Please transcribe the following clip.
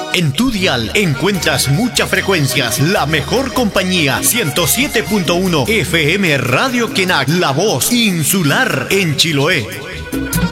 En tu dial encuentras muchas frecuencias. La mejor compañía, 107.1 FM Radio Quenac, la voz insular en Chiloé.